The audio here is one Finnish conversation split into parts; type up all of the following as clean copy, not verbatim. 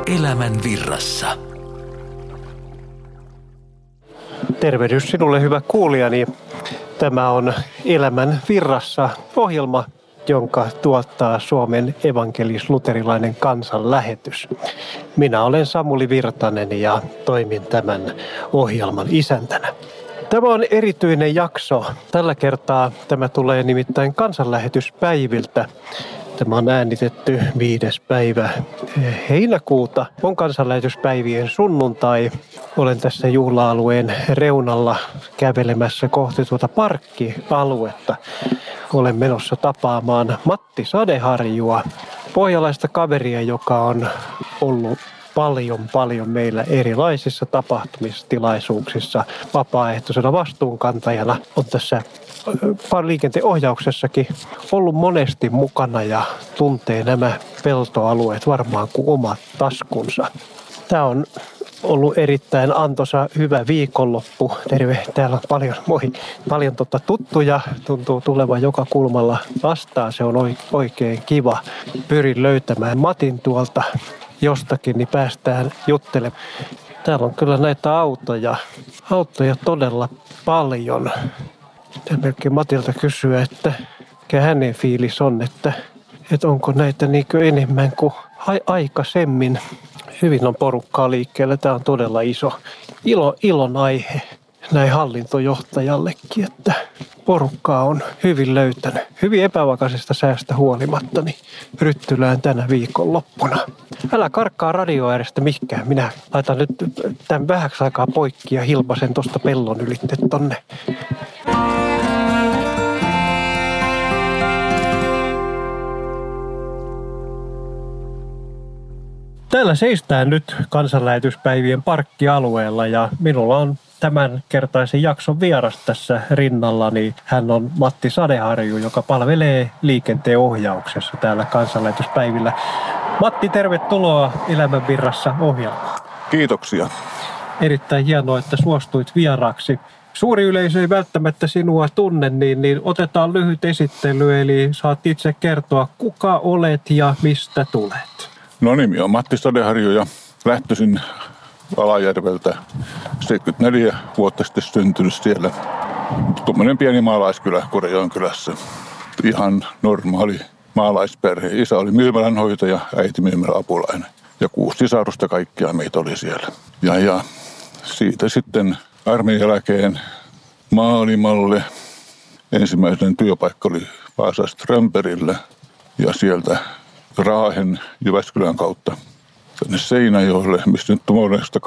Elämän virrassa. Tervehdys sinulle, hyvä kuulijani. Tämä on Elämän virrassa ohjelma, jonka tuottaa Suomen evankelis-luterilainen kansanlähetys. Minä olen Samuli Virtanen ja toimin tämän ohjelman isäntänä. Tämä on erityinen jakso. Tällä kertaa tämä tulee nimittäin kansanlähetyspäiviltä. Tämä on äänitetty 5. päivä heinäkuuta. On kansanlähetyspäivien sunnuntai. Olen tässä juhla-alueen reunalla kävelemässä kohti tuota parkkialuetta. Olen menossa tapaamaan Matti Sadeharjua, pohjalaista kaveria, joka on ollut paljon meillä erilaisissa tapahtumissa, tilaisuuksissa, vapaaehtoisena vastuunkantajana. On tässä liikenteen ohjauksessakin ollut monesti mukana ja tuntee nämä peltoalueet varmaan kuin omat taskunsa. Tämä on ollut erittäin antoisa, hyvä viikonloppu. Terve, täällä on paljon tuttuja, tuntuu tulevan joka kulmalla vastaan. Se on oikein kiva. Pyrin löytämään Matin tuolta jostakin, niin päästään juttelemaan. Täällä on kyllä näitä autoja todella paljon. Pitää melkein Matilta kysyä, että mikä hänen fiilis on, että onko näitä niin enemmän kuin aikaisemmin. Hyvin on porukkaa liikkeellä. Tämä on todella iso ilon aihe näin hallintojohtajallekin, että porukkaa on hyvin löytänyt. Hyvin epävakaisesta säästä huolimatta, niin Ryttylään tänä viikonloppuna. Älä karkkaa radio äärestä mihinkään. Minä laitan nyt tämän vähäksi aikaa poikki ja hilpasen tuosta pellon ylitte tonne. Täällä seistään nyt kansanlähetyspäivien parkkialueella ja minulla on tämän kertaisen jakson vieras tässä rinnallani. Hän on Matti Sadeharju, joka palvelee liikenteen ohjauksessa täällä kansanlähetyspäivillä. Matti, tervetuloa Elämän virrassa ohjelmaan. Kiitoksia. Erittäin hienoa, että suostuit vieraaksi. Suuri yleisö ei välttämättä sinua tunne, niin otetaan lyhyt esittely, eli saat itse kertoa, kuka olet ja mistä tulet. No nimi on Matti Sadeharju ja lähtöisin Alajärveltä 74 vuotta sitten syntynyt siellä. Tuommoinen pieni maalaiskylä Kurjonkylässä. Ihan normaali maalaisperhe. Isä oli myymälänhoitaja, äiti myymäläapulainen. Ja 6 sisarusta kaikkia meitä oli siellä. Ja siitä sitten armeijan jälkeen Maalimalle. Ensimmäinen työpaikka oli Vaasa Strömbergillä ja sieltä Raahen Jyväskylän kautta tänne Seinäjoelle, missä nyt on vuodesta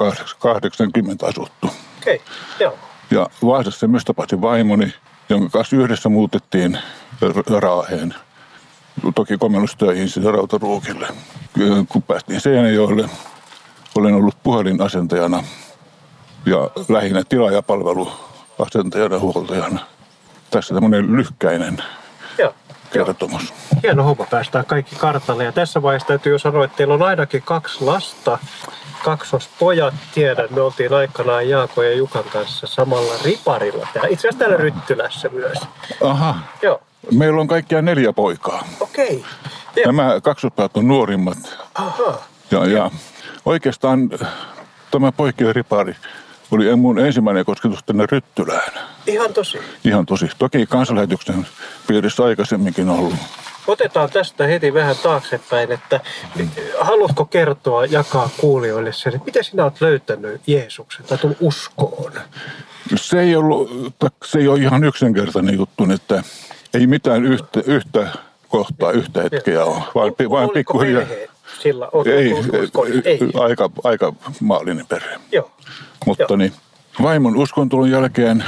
80 asuttu. Okei, joo. Ja Vaasassa myös tapasin vaimoni, jonka kanssa yhdessä muutettiin Raaheen. Toki komennustöihin sinne Rautaruukille. Kun päästiin Seinäjoelle, olen ollut puhelinasentajana ja lähinnä tilaajapalveluasentajana, huoltajana. Tässä tämmöinen lyhkäinen kertomus. Hieno homma, päästään kaikki kartalle. Ja tässä vaiheessa täytyy jo sanoa, että teillä on ainakin 2 lasta, kaksospojat. Tiedän, me oltiin aikanaan Jaakon ja Jukan kanssa samalla riparilla. Itse asiassa täällä Ryttylässä myös. Aha. Joo. Meillä on kaikkia 4 poikaa. Okei. Nämä kaksospojat on nuorimmat. Aha. Ja oikeastaan tämä poikien ripari oli mun ensimmäinen kosketus tänne Ryttylään. Ihan tosi? Ihan tosi. Toki kansanlähetyksen piirissä aikaisemminkin ollut. Otetaan tästä heti vähän taaksepäin, että haluatko kertoa, jakaa kuulijoille sen, että miten sinä olet löytänyt Jeesuksen tai tullut uskoon? Se ei ole ihan yksinkertainen juttu, että ei mitään yhtä kohtaa, yhtä hetkeä ole. Vaan pikkuhiljaa. Sillä ei. Aika maallinen perhe. Joo. Mutta niin, vaimon uskontulon jälkeen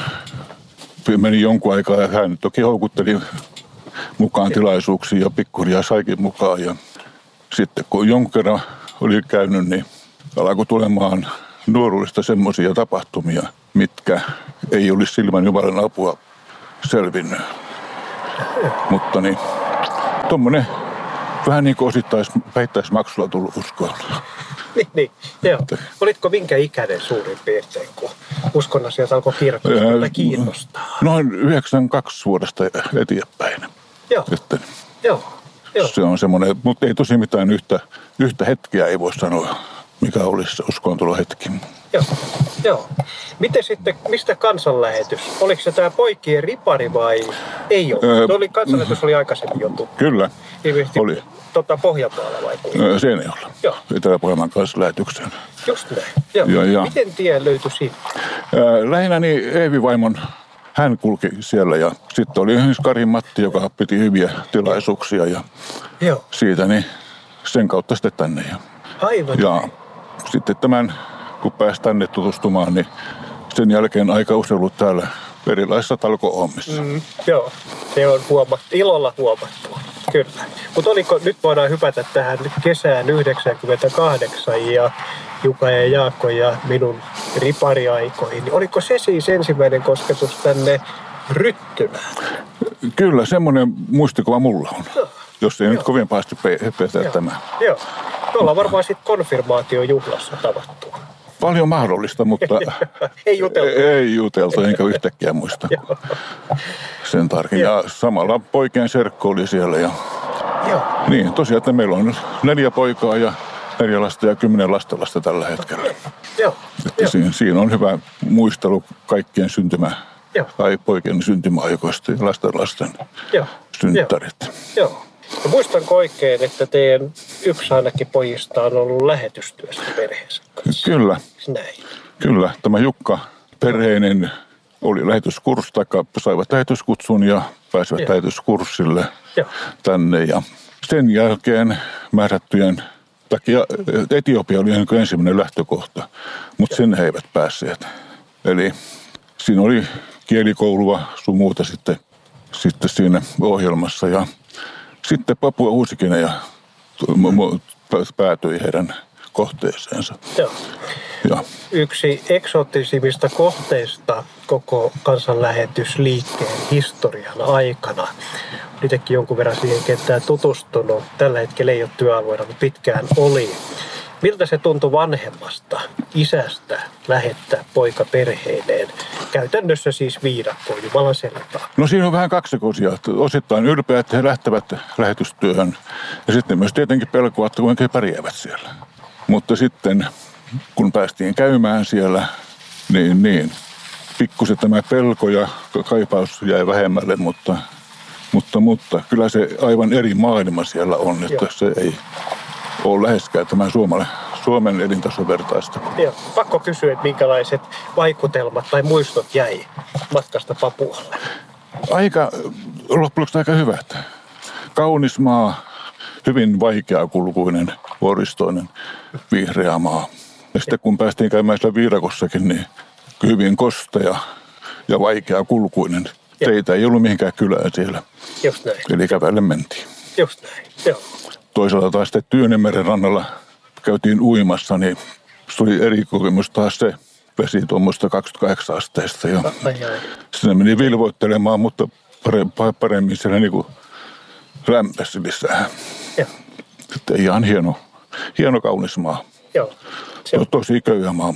meni jonkun aikaa ja hän toki houkutteli mukaan tilaisuuksiin ja pikkuhiljaa saikin mukaan. Ja sitten kun jonkun kerran oli käynyt, niin alkoi tulemaan nuoruudesta semmoisia tapahtumia, mitkä ei olisi ilman Jumalan apua selvinnyt. Mutta niin, tuommoinen vähän niin kuin vähittäismaksulla tullut uskoon. Niin, joo. Olitko minkä ikäinen suurin piirtein, kun uskonnasiat alkoi kirkosta kiinnostaa? Noin 92 vuodesta eteenpäin. Joo. Sitten Joo. se on semmoinen, mutta ei tosi mitään yhtä hetkeä ei voi sanoa. mikä olisi se uskoontulohetki. Joo. Miten sitten, mistä kansanlähetys? Oliko se tämä poikien ripari vai ei ollut? Kansanlähetys oli aikaisemmin jo tuttu. Kyllä, Ilmeisesti oli. Pohjanmaalla vai kuinka? Seinäjoella. Joo. Etelä-Pohjanmaan kansanlähetykseen. Just näin. Joo. Miten tie löytyi siitä? Lähinnä niin Eevi-vaimon, hän kulki siellä ja sitten oli esimerkiksi Karin Matti, joka piti hyviä tilaisuuksia ja siitä niin sen kautta sitten tänne. Aivan. Ja sitten kun pääsi tänne tutustumaan, niin sen jälkeen aika usein ollut täällä erilaisissa talko-hommissa. Joo, se on ilolla huomattu. Kyllä. Mutta nyt voidaan hypätä tähän kesään 1998 ja Juka ja Jaakko ja minun ripariaikoihin. Oliko se siis ensimmäinen kosketus tänne Ryttylään? Kyllä, semmoinen muistikuva mulla on. Jos ei nyt kovin pahasti petä tämä. Joo. Me ollaan varmaan sitten konfirmaatiojuhlassa tavattu. Paljon mahdollista, mutta ei juteltu, enkä yhtäkkiä muista sen tarkemmin. Ja samalla poikien serkku oli siellä. Ja niin, tosiaan, että meillä on 4 poikaa ja 4 lasta ja 10 lastenlasta tällä hetkellä. Että siinä on hyvä muistelu kaikkien tai poikien syntymäaikoista ja lasten synttärit. Joo. Ja muistanko oikein, että teidän yksi ainakin pojista on ollut lähetystyössä perheensä kanssa? Kyllä. Näin. Kyllä. Tämä Jukka perheinen oli lähetyskurssi, tai saivat lähetyskutsun ja pääsivät lähetyskurssille tänne. Ja sen jälkeen määrättyjen takia Etiopia oli ensimmäinen lähtökohta, mutta sen he eivät päässeet. Eli siinä oli kielikoulua sun muuta sitten siinä ohjelmassa ja sitten Papua Uusi-Guinea päätyi heidän kohteeseensa. Joo. Yksi eksoottisimmista kohteista koko kansanlähetysliikkeen historian aikana. Itsekin jonkun verran siihen kenttään tutustunut. Tällä hetkellä ei ole työalueena, mutta pitkään oli. Miltä se tuntui vanhemmasta isästä lähettää poika perheineen? Käytännössä siis viidakkoon Jumalan seltaan. No siinä on vähän kaksikoisia. Osittain ylpeä, että he lähtevät lähetystyöhön. Ja sitten myös tietenkin pelkoa, että kuinka he pärjäävät siellä. Mutta sitten kun päästiin käymään siellä, niin pikkusen tämä pelko ja kaipaus jäi vähemmälle, mutta kyllä se aivan eri maailma siellä on, että se ei ole läheskään tämän Suomen elintason vertaista. Joo. Pakko kysyä, että minkälaiset vaikutelmat tai muistot jäi matkasta Papualle? Loppujen aika hyvät. Kaunis maa, hyvin vaikeakulkuinen, vuoristoinen, vihreä maa. Ja sitten kun päästiin käymään siellä viidakossakin, niin hyvin kostea ja vaikeakulkuinen. Teitä ei ollut mihinkään kylään siellä. Just näin. Eli kävellen mentiin. Just näin, joo. Toisaalta taas sitten Tyynemeren rannalla käytiin uimassa, niin se oli eri kokemus taas se vesi tuommoista 28 asteista. Ja sinne meni vilvoittelemaan, mutta paremmin siellä niinku lämpäsi lisää. Että ihan hieno kaunis maa. Joo. Se on tosi köyhä maa,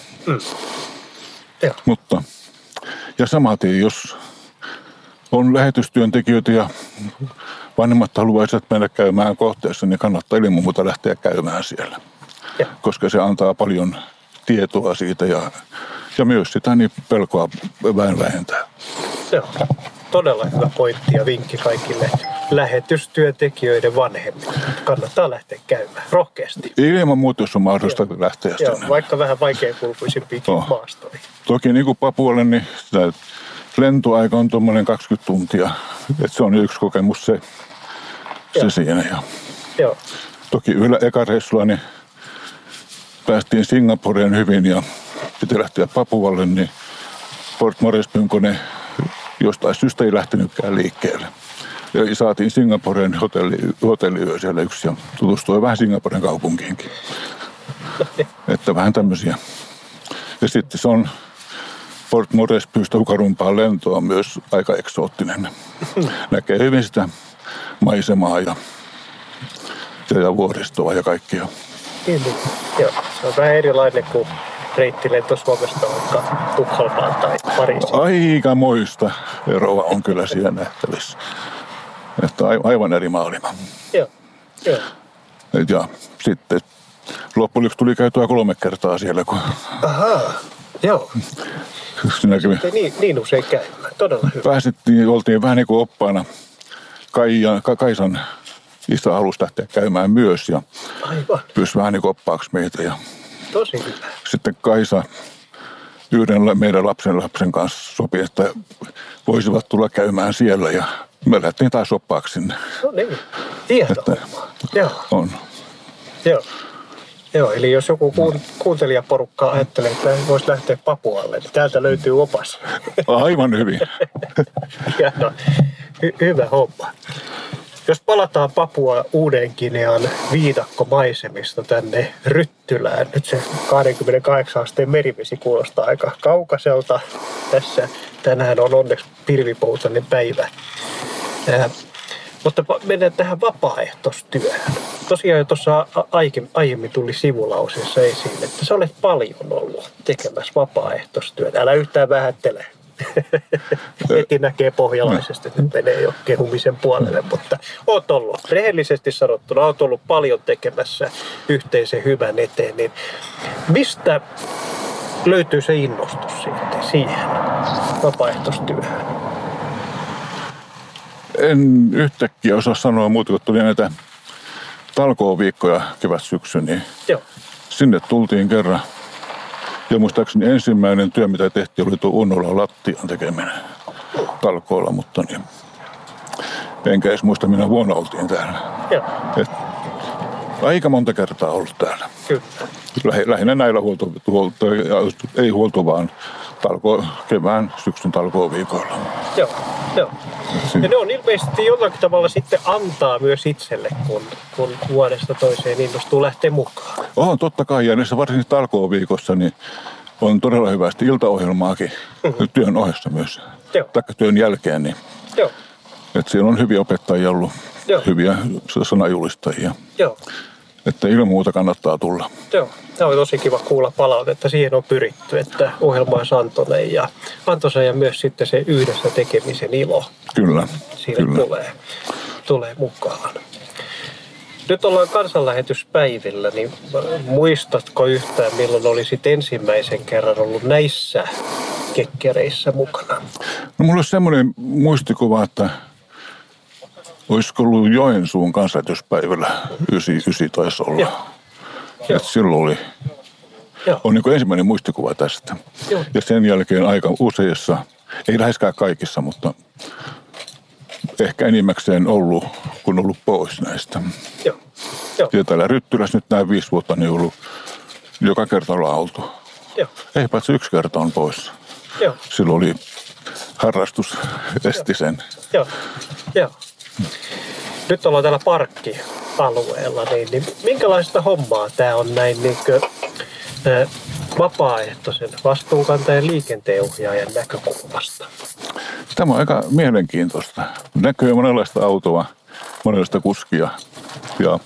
mutta ja samaten, jos on lähetystyöntekijöitä ja vanhemmat haluaisivat mennä käymään kohteessa, niin kannattaa ilman muuta lähteä käymään siellä. Koska se antaa paljon tietoa siitä ja myös sitä niin pelkoa vähän vähentää. Joo. Todella hyvä pointti ja vinkki kaikille lähetystyöntekijöiden vanhemmille. Kannattaa lähteä käymään rohkeasti. Ilman muuta, jos on mahdollista lähteä sinne. Vaikka vähän vaikeakulkuisimpiakin maastoihin. Toki niin kuin Papualle, niin lentoaika on tuommoinen 20 tuntia. Et se on yksi kokemus se siinä. Joo. Toki eka reissulla niin päästiin Singaporeen hyvin ja piti lähteä Papualle, niin Port Morespyn kone jostain syystä ei lähtenytkään liikkeelle. Eli saatiin Singaporen hotelliyö siellä yksi ja tutustui vähän Singaporen kaupunkiinkin. Että vähän tämmöisiä. Ja sitten se on Port Morespystä Ukarumpaan lento on myös aika eksoottinen. Näkee hyvin sitä maisemaa ja vuoristoa ja kaikkea. Joo, se on vähän erilainen kuin reittilento Suomesta vaikka Tukholmaan tai Pariisiin. Aikamoista eroa on kyllä siellä nähtävissä. Että aivan eri maailma. Joo. Ja sitten Loppujen tuli käytyä 3 kertaa siellä, kun Ahaa, joo. siinä kävi. Niin usein käymään. Todella hyvä. Oltiin vähän niin kuin oppaana. Kaisan isä halusi lähteä käymään myös ja Aivan. pyysi vähän niin kuin oppaaksi meitä. Ja Tosi hyvä. sitten Kaisa yhden meidän lapsen kanssa sopi, että voisivat tulla käymään siellä ja me lähdettiin taas oppaaksi sinne. No niin. Hienoa. Joo. On. Joo, eli jos joku kuuntelijaporukka ajattelee, että voisi lähteä Papualle, niin täältä löytyy opas. Aivan hyvin. Hienoa. Hyvä homma. Jos palataan Papua Uuden-Ginean viidakkomaisemista tänne Ryttylään, nyt se 28 asteen merivesi kuulostaa aika kaukaiselta. Tässä tänään on onneksi pilvipoutainen päivä. Mutta mennään tähän vapaaehtoistyöhön. Tosiaan jo tuossa aiemmin tuli sivulauseessa esiin, että sä olet paljon ollut tekemässä vapaaehtoistyötä. Älä yhtään vähättele. Heti näkee pohjalaisesti, että nyt menee jo kehumisen puolelle, mutta oot ollut rehellisesti sanottuna, oot ollut paljon tekemässä yhteisen hyvän eteen, niin mistä löytyy se innostus sitten siihen vapaaehtoistyöhön? En yhtäkkiä osaa sanoa muuta, kun tuli näitä talkooviikkoja kevät-syksy, niin Joo. sinne tultiin kerran. Ja muistaakseni ensimmäinen työ, mitä tehtiin, oli tuo Unnolan lattian tekeminen talkoolla, mutta niin, enkä edes muista, minä vuonna oltiin täällä. Joo. Aika monta kertaa ollut täällä. Kyllä. Lähinnä näillä ei huolto, vaan kevään, syksyn talkooviikoilla. Joo. Ja ne on ilmeisesti jollakin tavalla sitten antaa myös itselle, kun vuodesta toiseen innostuu lähteä mukaan. On totta kai, ja näissä varsinkin talkooviikossa niin on todella hyvästi iltaohjelmaakin työn ohessa myös. Taikka työn jälkeen. Niin, Joo. että siellä on hyviä opettajia ollut, hyviä sanajulistajia. Joo. Että ilman muuta kannattaa tulla. Joo. Tämä on tosi kiva kuulla palautetta. Siihen on pyritty, että ohjelma olisi antoisa ja myös sitten se yhdessä tekemisen ilo. Kyllä. Siinä tulee mukaan. Nyt ollaan kansanlähetyspäivillä, niin muistatko yhtään, milloin olisit ensimmäisen kerran ollut näissä kekkereissä mukana? No mulla olisi semmoinen muistikuva, että olisiko ollut Joensuun kansanlähetyspäivällä 99 taisi olla. Että silloin on niin kuin ensimmäinen muistikuva tästä. Joo. Ja sen jälkeen aika useissa, ei läheskään kaikissa, mutta ehkä enimmäkseen ollut, kun ollut pois näistä. Joo. Ja täällä Ryttylässä nyt nämä 5 vuotta niin ollut joka kerta ollaan oltu. Joo. Ei paitsi 1 kerta on pois. Joo. Silloin oli harrastus esti sen. Joo. Nyt ollaan täällä parkkialueella, niin minkälaista hommaa tämä on näin vapaaehtoisen vastuunkantajan liikenteenohjaajan näkökulmasta? Tämä on aika mielenkiintoista. Näkyy monenlaista autoa, monenlaista kuskia ja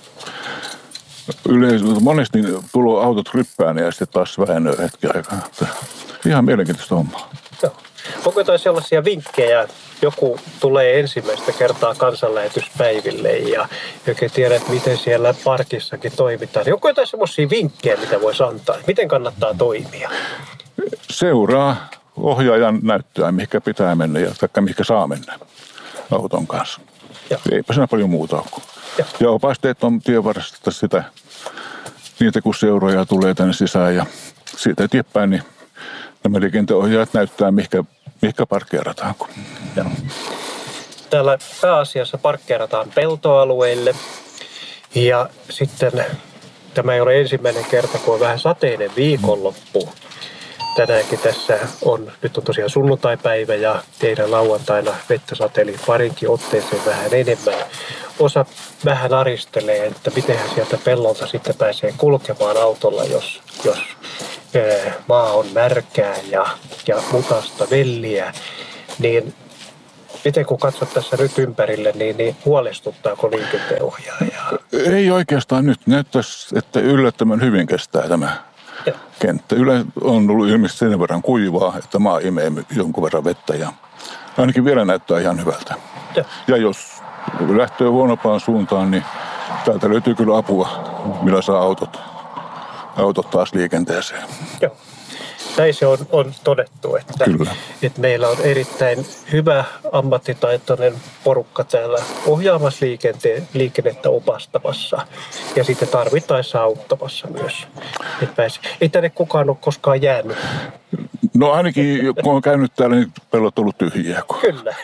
monesti tulee autot ryppään ja sitten taas vähenee hetki aikaa. Ihan mielenkiintoista hommaa. Joo. Onko jotain sellaisia vinkkejä, joku tulee ensimmäistä kertaa kansanlähetyspäiville ja oikein tiedät, miten siellä parkissakin toimitaan. Onko jotain sellaisia vinkkejä, mitä voisi antaa? Miten kannattaa toimia? Seuraa ohjaajan näyttöä, mihinkä pitää mennä ja mihinkä saa mennä auton kanssa. Joo. Eipä siinä paljon muuta ole. Ja opasteet on tienvarresta sitä, niitä kun seuroja tulee tänne sisään ja siitä eteenpäin, niin nämä liikenteenohjaajat näyttää, mihinkä parkkeerataan. Joo. Täällä pääasiassa parkkeerataan peltoalueille ja sitten tämä ei ole ensimmäinen kerta, kun on vähän sateinen viikonloppu. Tänäänkin tässä nyt on tosiaan sunnuntaipäivä ja teidän lauantaina vettä sateeli parinkin otteeseen vähän enemmän. Osa vähän aristelee, että mitenhän sieltä pellolta sitten pääsee kulkemaan autolla, jos maa on märkää ja mutasta velliä. Niin miten kun katsot tässä nyt ympärille, niin huolestuttaako liikenteenohjaajaa? Ei oikeastaan nyt. Näyttäisi, että yllättävän hyvin kestää tämä kenttä. On ollut ilmeisesti sen verran kuivaa, että maa imee jonkun verran vettä ja ainakin vielä näyttää ihan hyvältä. Ja jos lähtee huonompaan suuntaan, niin täältä löytyy kyllä apua, millä saa autot autot taas liikenteeseen. Joo. Näin se on todettu, että meillä on erittäin hyvä ammattitaitoinen porukka täällä ohjaamassa liikennettä opastamassa ja sitten tarvittaessa auttamassa myös. Ei tänne kukaan ole koskaan jäänyt. No ainakin kun on käynyt täällä, niin pellot on ollut tyhjiä. Kyllä.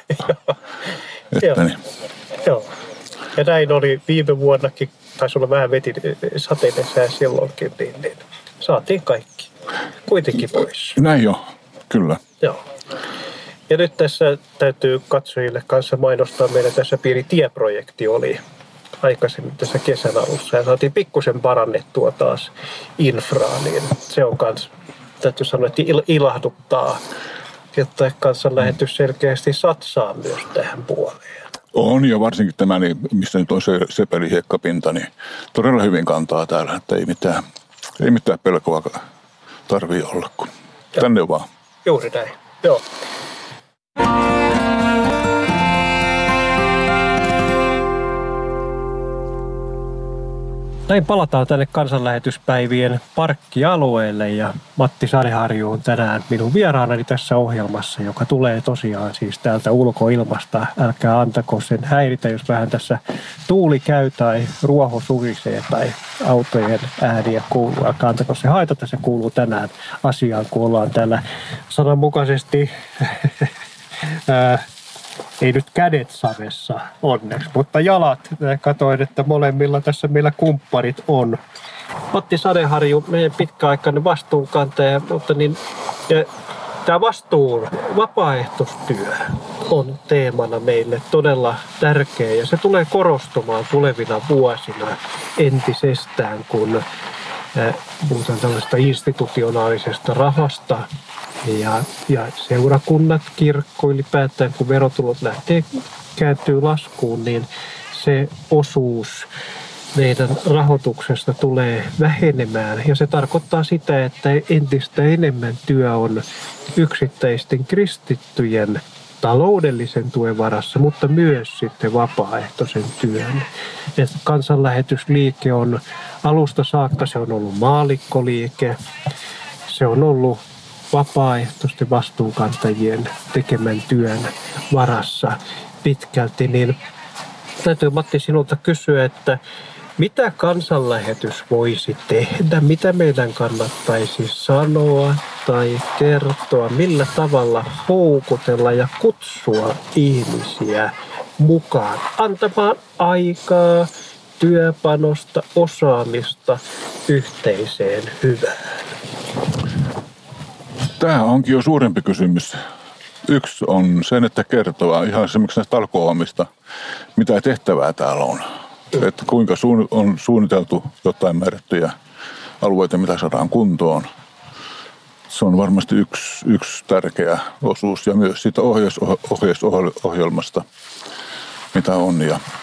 Joo. Ja näin oli viime vuonnakin, taisi olla vähän sateinen sää silloinkin, niin saatiin kaikki kuitenkin pois. Näin jo, kyllä. Joo. Ja nyt tässä täytyy katsojille kanssa mainostaa, meillä tässä pieni tieprojekti oli aikaisemmin tässä kesän alussa ja saatiin pikkusen parannettua taas infraa, niin se on kans, täytyy sanoa, että ilahduttaa, että kansanlähetys selkeästi satsaa myös tähän puoleen. On ja varsinkin tämä, niin missä nyt on se sepelihiekkapinta, niin todella hyvin kantaa täällä, että ei mitään pelkoa tarvii olla, kun tänne vaan. Juuri näin, joo. Näin palataan tänne kansanlähetyspäivien parkkialueelle ja Matti Sadeharju on tänään minun vieraanani tässä ohjelmassa, joka tulee tosiaan siis täältä ulkoilmasta. Älkää antako sen häiritä, jos vähän tässä tuuli käy tai ruoho surisee tai autojen ääniä kuuluu. Älkää antako se haitata, se kuuluu tänään asiaan, kun ollaan täällä sananmukaisesti ei nyt kädet savessa onneksi, mutta jalat. Katoin, että molemmilla tässä meillä kumpparit on. Matti Sadeharju, meidän pitkäaikainen vastuunkantaja, mutta tämä vapaaehtoistyö on teemana meille todella tärkeä ja se tulee korostumaan tulevina vuosina entisestään, kun puhutaan tällaista institutionaalisesta rahasta. Ja seurakunnat, kirkko ylipäätään, kun verotulot kääntyy laskuun, niin se osuus meidän rahoituksesta tulee vähenemään. Ja se tarkoittaa sitä, että entistä enemmän työ on yksittäisten kristittyjen taloudellisen tuen varassa, mutta myös sitten vapaaehtoisen työn. Et kansanlähetysliike on alusta saakka, se on ollut maallikkoliike, se on ollut vapaaehtoisten vastuunkantajien tekemän työn varassa pitkälti, niin täytyy Matti sinulta kysyä, että mitä kansanlähetys voisi tehdä, mitä meidän kannattaisi sanoa tai kertoa, millä tavalla houkutella ja kutsua ihmisiä mukaan antamaan aikaa, työpanosta, osaamista yhteiseen hyvään. Tämä onkin jo suurempi kysymys. Yksi on sen, että kertoo ihan esimerkiksi näistä talkoohommista, mitä tehtävää täällä on. Että kuinka on suunniteltu jotain määrättyjä alueita, mitä saadaan kuntoon. Se on varmasti yksi tärkeä osuus ja myös siitä ohjausohjelmasta, mitä on.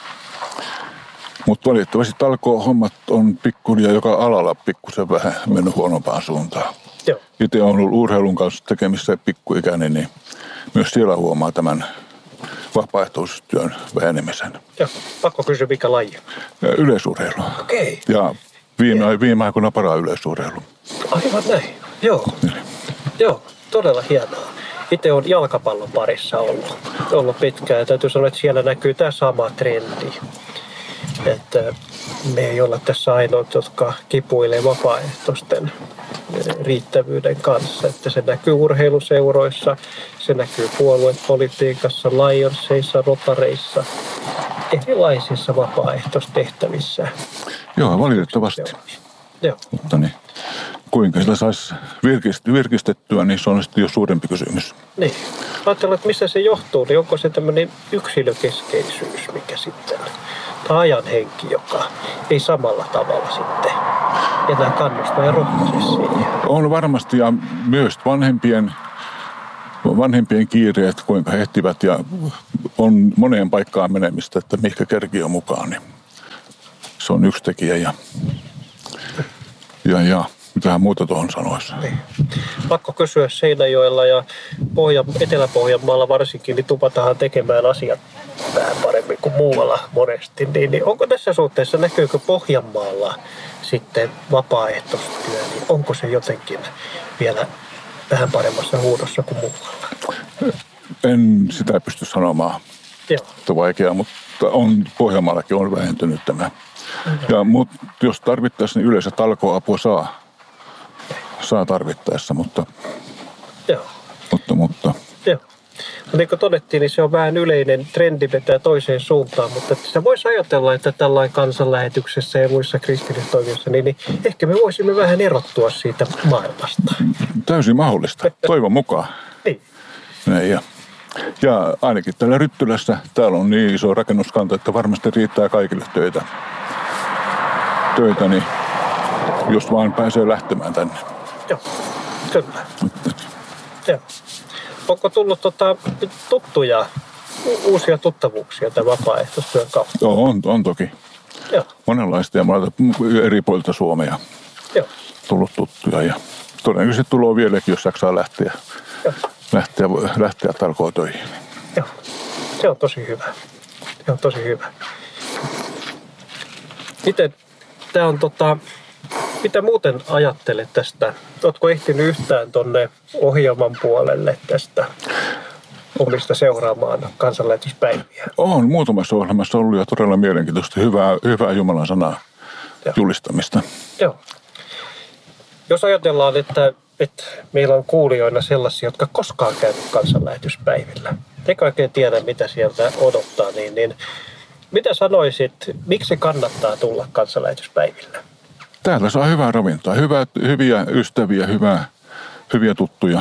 Mutta valitettavasti talkoohommat on pikkuhiljaa joka alalla pikkusen vähän mennyt huonompaan suuntaan. Joo. Itse olen ollut urheilun kanssa tekemissä pikkuikäinen, niin myös siellä huomaa tämän vapaaehtoistyön vähenemisen. Joo, pakko kysyä mikä laji? Yleisurheilu. Okei. Ja viime aikoina parayleisurheilu. Aivan näin, joo. Joo, todella hienoa. Itse olen jalkapallon parissa ollut pitkään ja täytyy sanoa, että siellä näkyy tämä sama trendi. Että me ei olla tässä ainoat, jotka kipuilee vapaaehtoisten riittävyyden kanssa. Että se näkyy urheiluseuroissa, se näkyy puoluepolitiikassa, Lionsseissa, Rotareissa, erilaisissa vapaaehtoistehtävissä. Joo, valitettavasti. Joo. Mutta niin, kuinka sitä saisi virkistettyä, niin se on sitten jo suurempi kysymys. Niin. Ajatellaan, että mistä se johtuu, niin onko se tämmöinen yksilökeskeisyys, mikä sitten, tai ajan henki, joka ei samalla tavalla sitten enää kannusta ja rohkaise siihen. On varmasti ja myös vanhempien kiireet, kuinka he ehtivät ja on moneen paikkaan menemistä, että mihinkä kerki on mukaan, niin se on yksi tekijä ja mitähän muuta tuohon sanoisi. Niin. Pakko kysyä Seinäjoella ja Etelä-Pohjanmaalla varsinkin, niin tupataan tekemään asiat vähän paremmin kuin muualla monesti. Niin onko tässä suhteessa, näkyykö Pohjanmaalla sitten vapaaehtoistyö, niin onko se jotenkin vielä vähän paremmassa huudossa kuin muualla? En sitä pysty sanomaan. Joo. On vaikea, mutta Pohjanmaallakin on vähentynyt tämä. Mutta jos tarvittaisiin, niin yleensä talkoapua saa tarvittaessa, mutta. Joo. Joo. Mutta niin kuin todettiin, niin se on vähän yleinen trendi vetää toiseen suuntaan, mutta sitä voisi ajatella, että tällainen kansanlähetyksessä ja muissa kristillistoimissa, niin ehkä me voisimme vähän erottua siitä maailmasta. Täysin mahdollista, toivon mukaan. Niin. Ja ainakin täällä Ryttylässä, täällä on niin iso rakennuskanta, että varmasti riittää kaikille töitä, niin jos vaan pääsee lähtemään tänne. Joo, kyllä. Joo. Onko tullut tuttuja, uusia tuttavuuksia tämän vapaaehtoistyön kautta? Joo, on toki. Joo. Monenlaista ja eri puolilta Suomea tullut tuttuja. Ja todennäköisesti tulee vieläkin, jos jaksaa lähteä talkootöihin. Joo, se on tosi hyvä. Miten tämä on mitä muuten ajattelet tästä? Oletko ehtinyt yhtään tuonne ohjelman puolelle tästä omista seuraamaan kansanlähetyspäiviä? On muutamassa ohjelmassa ollut ja todella mielenkiintoista. Hyvää Jumalan sanaa julistamista. Joo. Jos ajatellaan, että meillä on kuulijoina sellaisia, jotka koskaan käynyt kansanlähetyspäivillä, eikä oikein tiedä, mitä sieltä odottaa, niin mitä sanoisit, miksi kannattaa tulla kansanlähetyspäivillä? Täällä saa hyvää ravintoa, hyviä ystäviä, hyviä tuttuja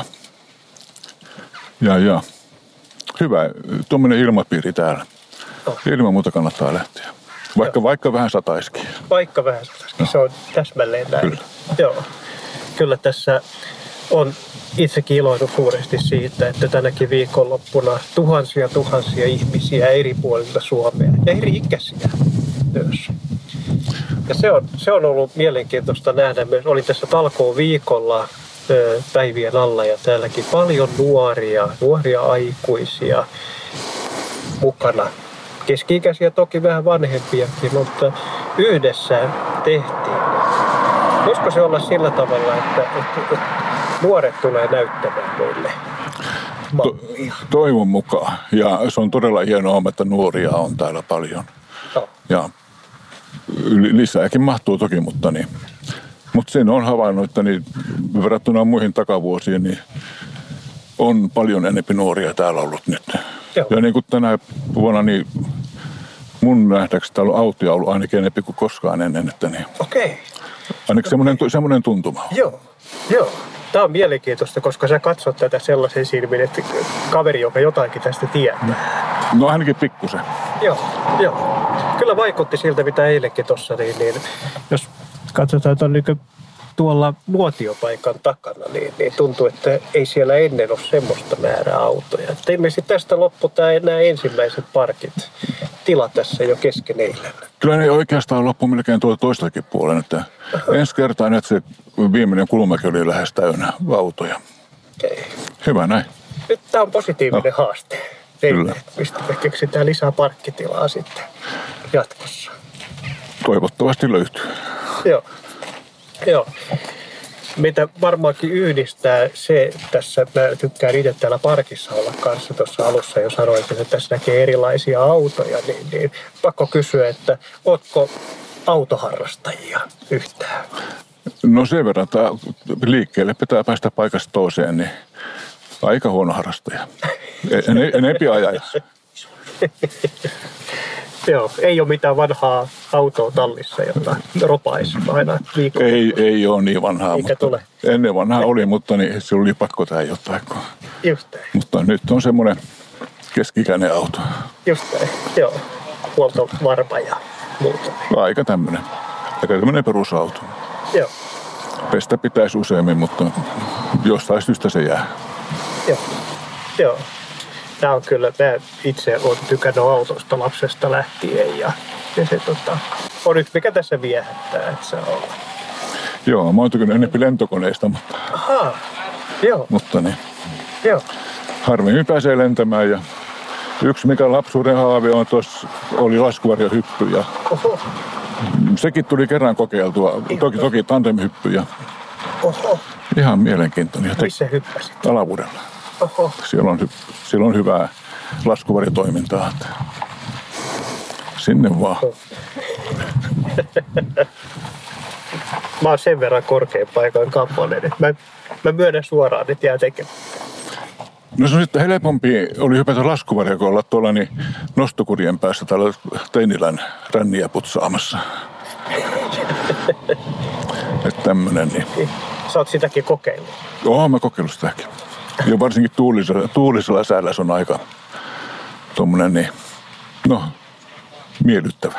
ja hyvä tuommoinen ilmapiiri täällä. Ilman muuta kannattaa lähteä, vaikka vähän sataisikin. Vaikka vähän sataisikin, se on täsmälleen näin. Kyllä. Joo. Kyllä tässä on itsekin iloinut suuresti siitä, että tänäkin viikonloppuna tuhansia ihmisiä eri puolilta Suomea ja eri ikäisiä myös. Ja se on ollut mielenkiintoista nähdä myös. Olin tässä talkooviikolla päivien alla ja täälläkin paljon nuoria aikuisia mukana. Keski-ikäisiä toki vähän vanhempiakin, mutta yhdessä tehtiin. Voisiko se olla sillä tavalla, että nuoret tulee näyttämään meille mallia? Toivon mukaan. Ja se on todella hienoa, että nuoria on täällä paljon. No. Ja lisääkin mahtuu toki, mutta sen on havainnut, että verrattuna muihin takavuosiin, niin on paljon enemmän nuoria täällä ollut nyt. Joo. Ja niin kuin tänä vuonna, niin mun nähdäkseni täällä on autoja ollut ainakin enemmän kuin koskaan ennen. Että Okei. Ainakin semmoinen tuntuma. Joo. Tämä on mielenkiintoista, koska sä katsot tätä sellaisen silmin, että kaveri, joka jotakin tästä tietää. No ainakin pikkusen. Joo. Kyllä vaikutti siltä, mitä eilenkin tuossa, niin jos katsotaan tuolla nuotiopaikan takana, niin tuntuu, että ei siellä ennen ole semmoista määrää autoja. Että ilmeisesti tästä loppu nämä ensimmäiset parkit tila tässä jo kesken eilen. Kyllä ne oikeastaan loppu melkein tuolta toiseltakin puolen, että ensi kertaa että se viimeinen kulmakin oli lähes täynnä autoja. Okay. Hyvä näin. Nyt tämä on positiivinen haaste. Kyllä. Mistä me keksitään lisää parkkitilaa sitten jatkossa. Toivottavasti löytyy. Joo. Mitä varmaankin yhdistää se tässä, mä tykkään itse täällä parkissa olla kanssa tuossa alussa jo sanoin, että tässä näkee erilaisia autoja, niin pakko kysyä, että ootko autoharrastajia yhtään? No sen verran, että liikkeelle pitää päästä paikasta toiseen, niin aika huono harrastaja. Enempi ajaja. Joo, ei ole mitään vanhaa autoa tallissa, jota ropaisi aina viikolla. Ei ole niin vanhaa, eikä tule. Ennen vanhaa oli, mutta se oli pakko tehdä jotain. Just näin. Mutta nyt on semmoinen keski-ikäinen auto. Just näin, joo. Huoltovarma ja muuta. Aika tämmöinen perusauto. Joo. Pestä pitäisi useammin, mutta jostain syystä se jää. Joo. Tämä on kyllä, mä itse olen tykännyt autosta lapsesta lähtien ja se on nyt mikä tässä viehättää, että se on. Joo, mä oon tykännyt enemmän lentokoneista, mutta, joo. Joo. Harvemmin pääsee lentämään ja yksi mikä lapsuuden haave on tuossa oli laskuvarjohyppy ja Sekin tuli kerran kokeiltua. Toki tandemhyppyjä. Oho. Ihan mielenkiintoinen. Missä hyppäsit? Alavuudella. Oho. Siellä on hyvää laskuvarjotoimintaa. Sinne vaan. Mä oon sen verran korkean paikan kammonen, että mä myönnän suoraan, että jää tekemään. No se on sitten helpompi oli hypätä laskuvarjo, kun olla tuolla niin nostokurien päässä täällä Teinilän ränniä putsaamassa. Että tämmönen niin. Sä oot sitäkin kokeillut? Joo, mä kokeillut sitäkin. Ja varsinkin tuulisella säällä se on aika tommonen niin, miellyttävä.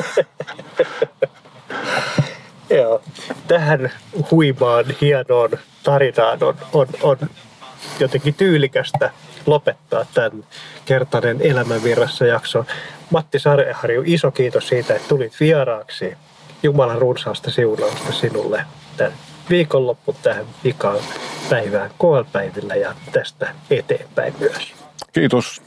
Joo, tähän huimaan, hienoon tarinaan on jotenkin tyylikästä lopettaa tämän kertainen Elämänvirrassa jakso. Matti Sadeharju, iso kiitos siitä, että tulit vieraaksi. Jumalan runsaasta siunausta sinulle tämän viikonloppu tähän vikaan päivään KL-päivillä ja tästä eteenpäin myös. Kiitos.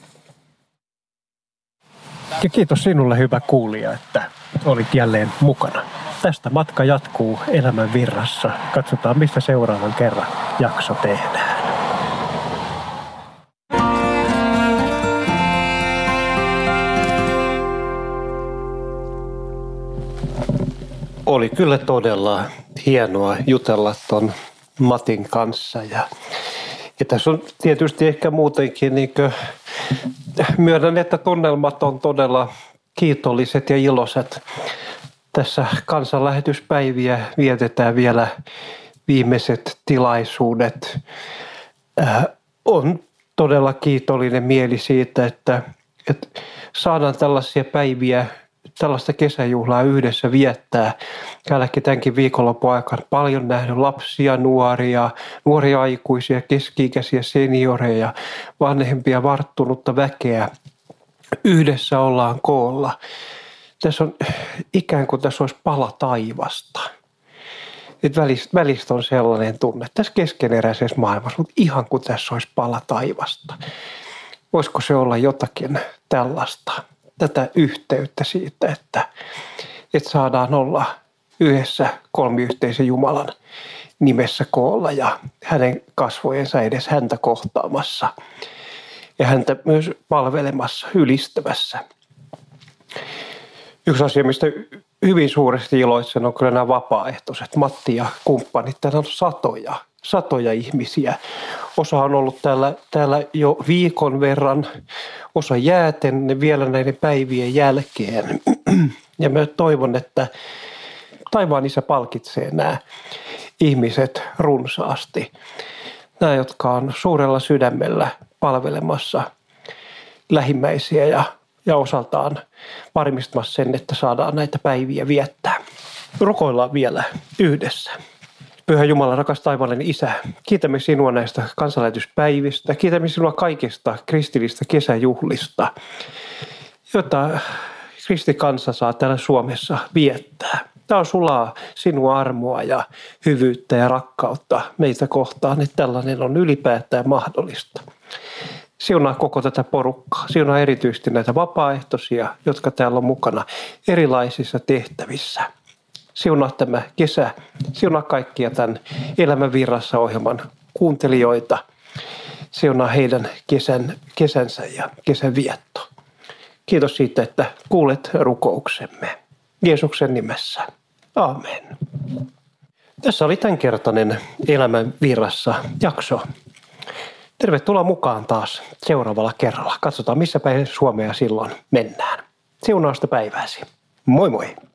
Ja kiitos sinulle, hyvä kuulija, että olit jälleen mukana. Tästä matka jatkuu Elämänvirrassa. Katsotaan, mistä seuraavan kerran jakso tehdään. Oli kyllä todella hienoa jutella ton Matin kanssa. Ja tässä on tietysti ehkä muutenkin, myönnän, että tunnelmat on todella kiitolliset ja iloiset. Tässä kansanlähetyspäiviä vietetään vielä viimeiset tilaisuudet. On todella kiitollinen mieli siitä, että saadaan tällaisia päiviä, tällaista kesäjuhlaa yhdessä viettää. Täälläkin tämänkin viikonlopun aikana paljon nähnyt lapsia, nuoria aikuisia, keski-ikäisiä senioreja, vanhempia, varttunutta väkeä. Yhdessä ollaan koolla. Tässä on ikään kuin tässä olisi pala taivasta. Välistä on sellainen tunne, että tässä keskeneräisessä maailmassa, mutta ihan kuin tässä olisi pala taivasta. Voisiko se olla jotakin tällaista, tätä yhteyttä siitä, että saadaan olla yhdessä kolmiyhteisen Jumalan nimessä koolla ja hänen kasvojensa edes häntä kohtaamassa ja häntä myös palvelemassa, ylistämässä. Yksi asia, mistä hyvin suuresti iloitsen, on kyllä nämä vapaaehtoiset. Matti ja kumppanit, täällä on satoja ihmisiä. Osa on ollut täällä jo viikon verran, osa jääten vielä näiden päivien jälkeen. Ja mä toivon, että taivaan Isä palkitsee nämä ihmiset runsaasti. Nämä, jotka on suurella sydämellä palvelemassa lähimmäisiä ja osaltaan varmistamassa sen, että saadaan näitä päiviä viettää. Rukoillaan vielä yhdessä. Pyhä Jumala, rakas taivaallinen Isä, kiitämme sinua näistä kansanlähetyspäivistä. Kiitämme sinua kaikista kristillistä kesäjuhlista, joita kristikansa saa täällä Suomessa viettää. Tämä on sulaa sinua armoa ja hyvyyttä ja rakkautta meitä kohtaan, että tällainen on ylipäätään mahdollista. Siunaa koko tätä porukkaa. Siunaa erityisesti näitä vapaaehtoisia, jotka täällä on mukana erilaisissa tehtävissä. Siunaa tämä kesä. Siunaa kaikkia tämän Elämänvirrassa -ohjelman kuuntelijoita. Siunaa heidän kesänsä ja kesän vietto. Kiitos siitä, että kuulet rukouksemme. Jeesuksen nimessä. Aamen. Tässä oli tämänkertainen Elämänvirrassa -jakso. Tervetuloa mukaan taas seuraavalla kerralla. Katsotaan, missä päin Suomea silloin mennään. Siunausta päivääsi. Moi moi!